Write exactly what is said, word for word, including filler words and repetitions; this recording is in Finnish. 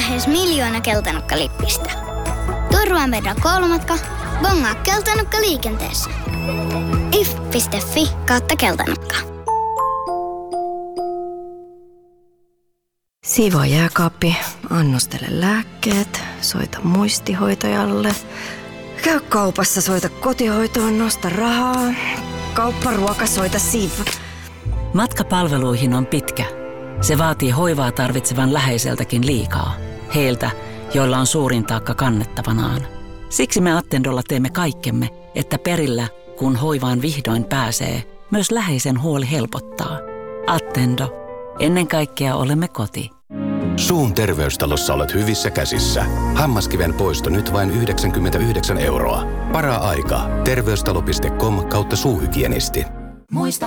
lähes miljoona keltanukkalippistä. Turvaa meidän koulumatka, bongaa Keltanukka liikenteessä. if piste fi kautta keltanukka. Siivoa jääkaappi, annostele lääkkeet, soita muistihoitajalle. Käy kaupassa, soita kotihoitoon, nosta rahaa. Kaupparuoka, soita Siv. Matka palveluihin on pitkä. Se vaatii hoivaa tarvitsevan läheiseltäkin liikaa. Heiltä, joilla on suurin taakka kannettavanaan. Siksi me Attendolla teemme kaikkemme, että perillä, kun hoivaan vihdoin pääsee, myös läheisen huoli helpottaa. Attendo. Ennen kaikkea olemme koti. Suun terveystalossa olet hyvissä käsissä. Hammaskiven poisto nyt vain yhdeksänkymmentäyhdeksän euroa. Para-aika. Terveystalo piste com kautta suuhygienisti. Muista